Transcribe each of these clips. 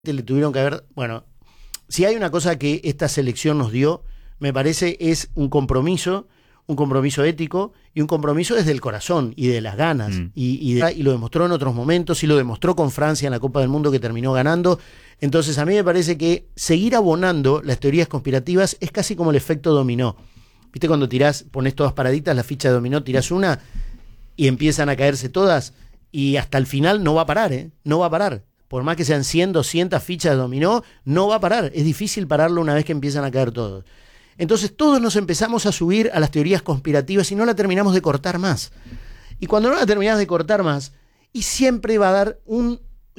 le tuvieron que haber... Bueno, si hay una cosa que esta selección nos dio, me parece, es un compromiso ético y un compromiso desde el corazón y de las ganas. Y lo demostró en otros momentos y lo demostró con Francia en la Copa del Mundo que terminó ganando. Entonces a mí me parece que seguir abonando las teorías conspirativas es casi como el efecto dominó. ¿Viste cuando pones todas paraditas, la ficha de dominó, tirás una y empiezan a caerse todas y hasta el final no va a parar, ¿eh? No va a parar. Por más que sean 100, 200 fichas de dominó, no va a parar. Es difícil pararlo una vez que empiezan a caer todos. Entonces todos nos empezamos a subir a las teorías conspirativas y no la terminamos de cortar más. Y cuando no la terminás de cortar más, y siempre va a dar un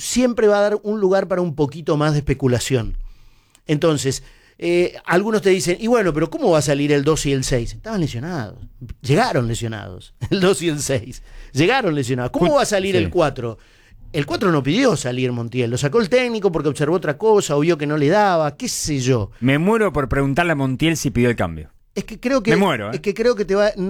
lugar para un poquito más de especulación. Entonces, algunos te dicen, y bueno, pero ¿cómo va a salir el 2 y el 6? Estaban lesionados. Llegaron lesionados. El 2 y el 6. Llegaron lesionados. ¿Cómo va a salir el 4? El 4 no pidió salir Montiel, lo sacó el técnico porque observó otra cosa o vio que no le daba, qué sé yo. Me muero por preguntarle a Montiel si pidió el cambio. Es que creo que me muero, es que creo que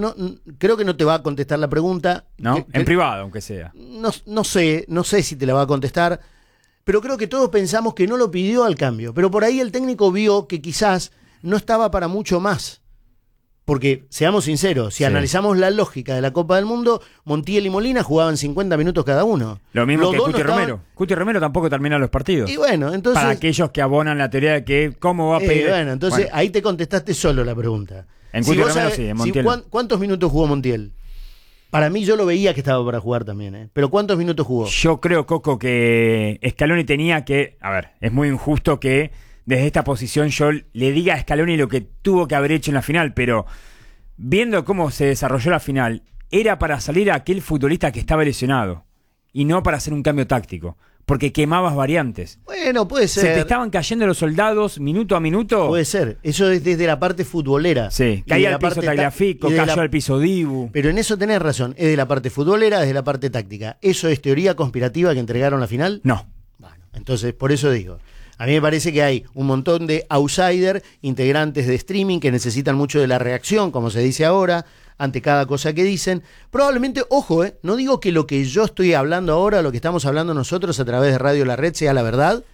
creo que no te va a contestar la pregunta. ¿No? En privado, aunque sea. No sé si te la va a contestar, pero creo que todos pensamos que no lo pidió al cambio, pero por ahí el técnico vio que quizás no estaba para mucho más. Porque, seamos sinceros, si analizamos la lógica de la Copa del Mundo, Montiel y Molina jugaban 50 minutos cada uno. Lo mismo que Cuti Romero. Cuti Romero tampoco termina los partidos. Y bueno, entonces... Para aquellos que abonan la teoría de que cómo va a pedir... Bueno, entonces ahí te contestaste solo la pregunta. En Cuti Romero sí, en Montiel. ¿Cuántos minutos jugó Montiel? Para mí yo lo veía que estaba para jugar también, ¿eh? Pero ¿cuántos minutos jugó? Yo creo, Coco, que Scaloni tenía que... A ver, es muy injusto que desde esta posición yo le diga a Scaloni lo que tuvo que haber hecho en la final, pero viendo cómo se desarrolló la final, era para salir a aquel futbolista que estaba lesionado y no para hacer un cambio táctico, porque quemabas variantes. Bueno, puede ser. Se te estaban cayendo los soldados minuto a minuto. Puede ser, eso es desde la parte futbolera. Sí, caía al piso Tagliafico, cayó al piso Dibu. Pero en eso tenés razón, es de la parte futbolera, desde la parte táctica. ¿Eso es teoría conspirativa que entregaron la final? No. Bueno, entonces por eso digo, a mí me parece que hay un montón de outsider, integrantes de streaming que necesitan mucho de la reacción, como se dice ahora, ante cada cosa que dicen. Probablemente, ojo, no digo que lo que yo estoy hablando ahora, lo que estamos hablando nosotros a través de Radio La Red sea la verdad,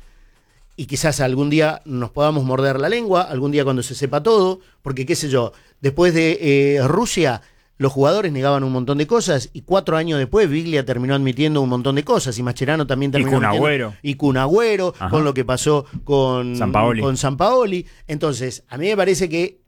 y quizás algún día nos podamos morder la lengua, algún día cuando se sepa todo, porque qué sé yo, después de Rusia... Los jugadores negaban un montón de cosas y 4 años después Biglia terminó admitiendo un montón de cosas y Mascherano también terminó admitiendo. Y Kun Agüero, con lo que pasó con Sampaoli. Entonces, a mí me parece que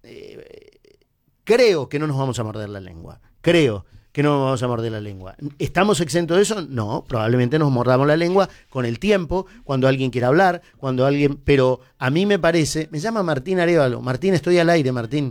creo que no nos vamos a morder la lengua. Creo que no nos vamos a morder la lengua. ¿Estamos exentos de eso? No, probablemente nos mordamos la lengua con el tiempo, cuando alguien quiera hablar, pero a mí me parece, me llama Martín Arévalo. Martín, estoy al aire, Martín.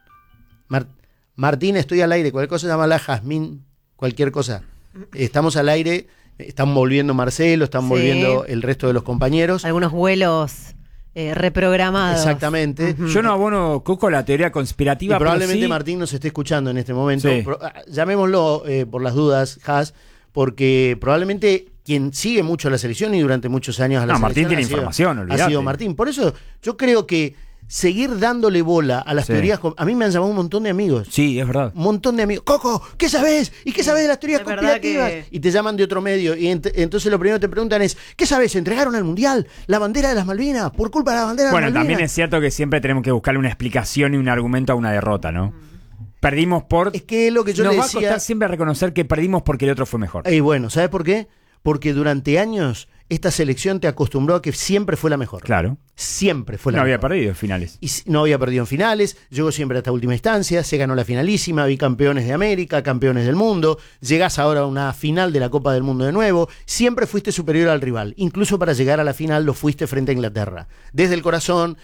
Martín, estoy al aire, cualquier cosa llámala Jazmín, cualquier cosa. Estamos al aire, están volviendo Marcelo, están volviendo el resto de los compañeros. Algunos vuelos reprogramados. Exactamente. Yo no abono, Coco, la teoría conspirativa. Y probablemente sí... Martín nos esté escuchando en este momento. Sí. Llamémoslo por las dudas, Jaz, porque probablemente quien sigue mucho a la selección y durante muchos años a la selección... Martín tiene información, olvídate. Ha sido Martín. Por eso yo creo que seguir dándole bola a las teorías... A mí me han llamado un montón de amigos. Sí, es verdad. Un montón de amigos. Coco, ¿qué sabés? ¿Y qué sabés de las teorías conspirativas? Y te llaman de otro medio. Y entonces lo primero que te preguntan es, ¿qué sabés? ¿Entregaron al Mundial la bandera de las Malvinas por culpa de la bandera de las Malvinas? Bueno, también es cierto que siempre tenemos que buscarle una explicación y un argumento a una derrota, ¿no? Perdimos por... Es que lo que yo le decía... Nos va a costar siempre reconocer que perdimos porque el otro fue mejor. Y bueno, ¿sabes por qué? Porque durante años esta selección te acostumbró a que siempre fue la mejor. Claro. Siempre fue la mejor. No había perdido en finales. Y no había perdido en finales, llegó siempre hasta última instancia, se ganó la finalísima, bicampeones de América, campeones del mundo, llegás ahora a una final de la Copa del Mundo de nuevo, siempre fuiste superior al rival, incluso para llegar a la final lo fuiste frente a Inglaterra. Desde el corazón,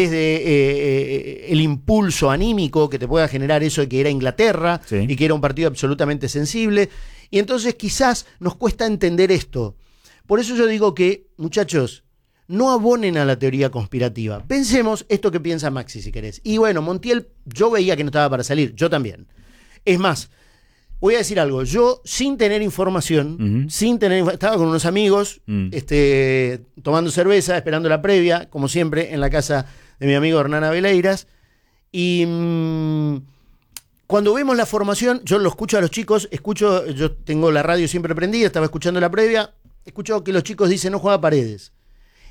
desde el impulso anímico que te pueda generar eso de que era Inglaterra y que era un partido absolutamente sensible. Y entonces quizás nos cuesta entender esto. Por eso yo digo que, muchachos, no abonen a la teoría conspirativa. Pensemos esto que piensa Maxi, si querés. Y bueno, Montiel, yo veía que no estaba para salir, yo también. Es más, voy a decir algo, yo sin tener información, estaba con unos amigos, tomando cerveza, esperando la previa, como siempre, en la casa de mi amigo Hernán Aveleiras, y... cuando vemos la formación, yo lo escucho a los chicos, yo tengo la radio siempre prendida, estaba escuchando la previa, escucho que los chicos dicen no juega Paredes.